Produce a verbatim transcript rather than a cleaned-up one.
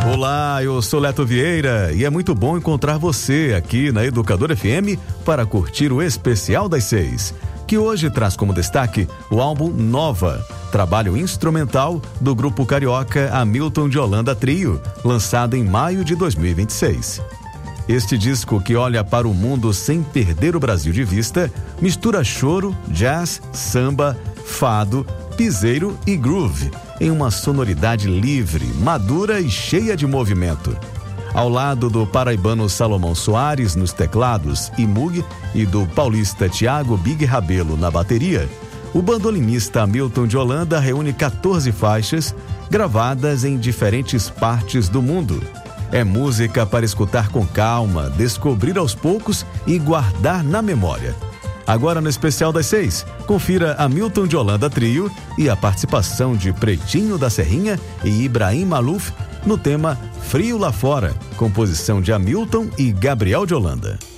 Olá, eu sou Leto Vieira e é muito bom encontrar você aqui na Educador F M para curtir o Especial das Seis, que hoje traz como destaque o álbum Nova, trabalho instrumental do grupo carioca Hamilton de Holanda Trio, lançado em maio de dois mil e vinte e seis. Este disco, que olha para o mundo sem perder o Brasil de vista, mistura choro, jazz, samba, fado, piseiro e groove, em uma sonoridade livre, madura e cheia de movimento. Ao lado do paraibano Salomão Soares nos teclados e Moog e do paulista Thiago Big Rabelo na bateria, o bandolinista Hamilton de Holanda reúne quatorze faixas gravadas em diferentes partes do mundo. É música para escutar com calma, descobrir aos poucos e guardar na memória. Agora no Especial das Seis, confira Hamilton de Holanda Trio e a participação de Pretinho da Serrinha e Ibrahim Maluf no tema Frio Lá Fora, composição de Hamilton e Gabriel de Holanda.